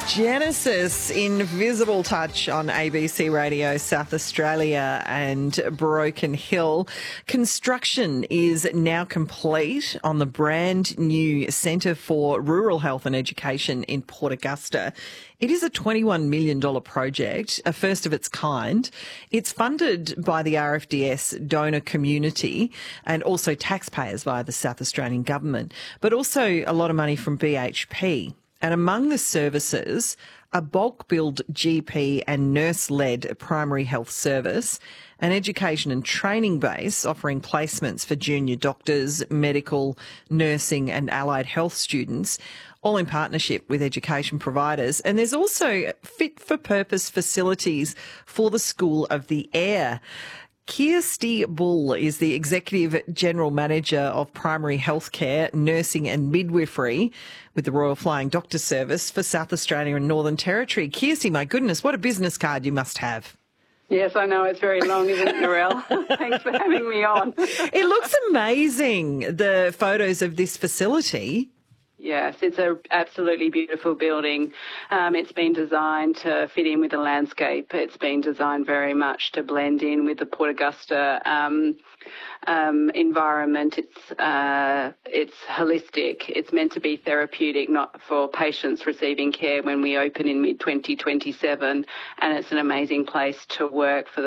Genesis, Invisible Touch on ABC Radio South Australia and Broken Hill. Construction is now complete on the brand new Centre for Rural Health and Education in Port Augusta. It is a $21 million project, a first of its kind. It's funded by the RFDS donor community and also taxpayers via the South Australian government, but also a lot of money from BHP. And among the services, a bulk billed GP and nurse-led primary health service, an education and training base offering placements for junior doctors, medical, nursing and allied health students, all in partnership with education providers. And there's also fit-for-purpose facilities for the School of the Air. Kirsty Bull is the Executive General Manager of Primary Healthcare, Nursing and Midwifery with the Royal Flying Doctor Service for South Australia and Northern Territory. Kirsty, my goodness, what a business card you must have. Yes, I know. It's very long, isn't it, Narelle? Thanks for having me on. It looks amazing, the photos of this facility. Yes, it's an absolutely beautiful building. It's been designed to fit in with the landscape. It's been designed very much to blend in with the Port Augusta environment. It's holistic. It's meant to be therapeutic, not for patients receiving care when we open in mid-2027. And it's an amazing place to work for